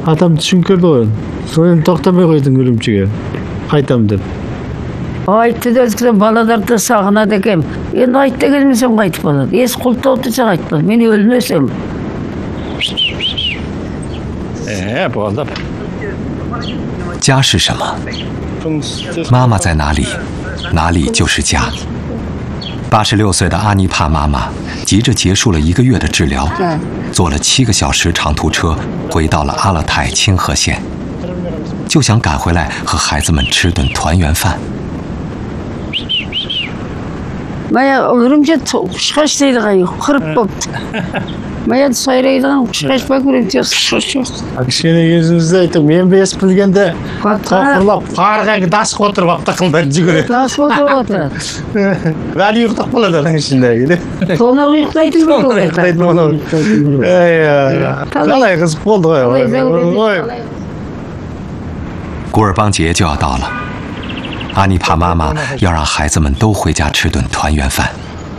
Атам түшүнкөл болот. Сонун токтомой койдум өлүмчүгө. Кайтам деп. Айтты да балаларды сагынат экем. Эndi айт дегенмесем кайтып калат. Эс култап отурса кайтып калат. Мен өлмөсөм. Болды. 家是什么？妈妈在哪里，哪里就是家。86岁的阿尼帕妈妈急着结束了1个月的治疗，坐了7个小时长途车回到了阿勒泰清河县，就想赶回来和孩子们吃顿团圆饭。 Maya örümce kuşkaç deydi gayı, kırıp koptu. Maya sayraydan kuşkaç bak örümce kuşkaç yok. Кішкене кезімізде айтып, мен бес білгенде қақырлап, қарға дас отырып аптақылдар жүгіреді. Дас отырып отырады. Бәрі ұйықтап қалады аның ішінде. Соны ұйықтайды ма? Ұйықтайды ма? Қалай қызық болды ғой. 古尔邦节就要到了。 阿尼帕妈妈要让孩子们都回家吃顿团圆饭。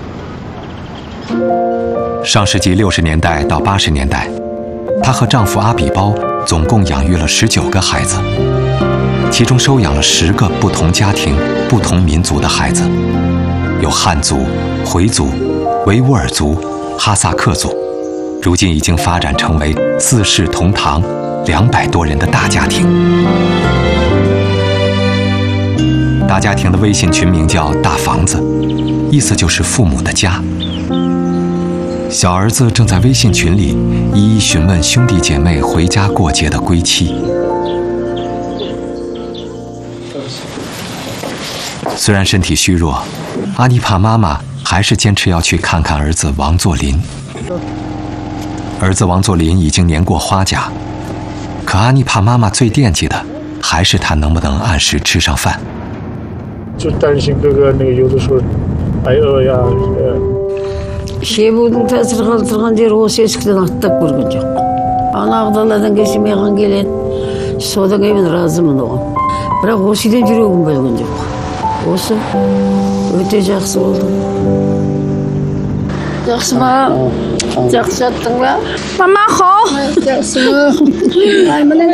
上世纪60年代到80年代，她和丈夫阿比包总共养育了19个孩子，其中收养了10个不同家庭、不同民族的孩子，有汉族、回族、维吾尔族、哈萨克族，如今已经发展成为4世同堂、200多人的大家庭。 大家庭的微信群名叫“大房子”，意思就是父母的家。小儿子正在微信群里一一询问兄弟姐妹回家过节的归期。虽然身体虚弱，阿尼帕妈妈还是坚持要去看看儿子王作霖。儿子王作霖已经年过花甲，可阿尼帕妈妈最惦记的还是他能不能按时吃上饭。 就担心哥哥那个有的时候挨饿呀。 Шебудің тәсір қалдырған жері осы есіктен аттап көрген жоқ. Ана ағдалардан келсе маған келеді. Содан кейін мен разымын оған. Бірақ осы үйден жүрегім бөлген жоқ. Осы өте жақсы болды. Жақсы ма? Жақсы жаттың ба? Мама, хо! Жақсы ма? Ай, мына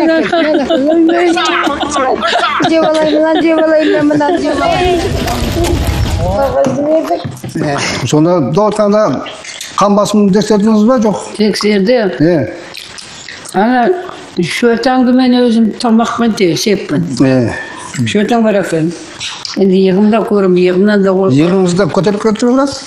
Sonra doğrudan kan basımını tekstlediniz mi? Yok. Teksterdim. Ana şöğütangı ben özüm tamakman sepпін. Şöğütang var efendim. Енді yığımda көрім, yığımdan da olur. Yığınızda көтеріп кетті biraz.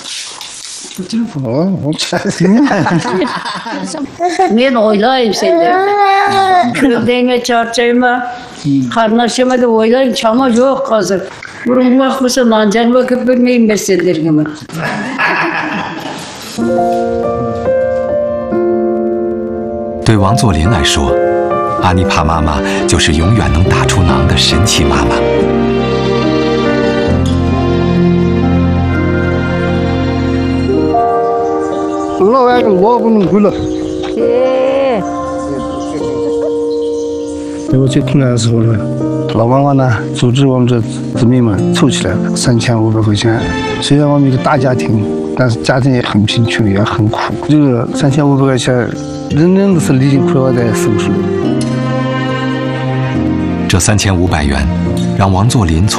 Men oylayım seni. Kördeyime çarçayıma, karnaşıma da oylayım. Çama yok hazır. Burun bakmışsa nancan bakıp bilmeyeyim meselelerimi. 对王作霖来说，阿尼帕妈妈就是永远能打出囊的神奇妈妈。 老外我不能回了。我最痛的时候呢，老妈妈呢组织我们这子民们凑起来了3500块钱。虽然我们一个大家庭，但是家庭也很贫穷，也很苦。这个3500块钱，人人都是离经苦在收拾。 这3500元，让王作霖从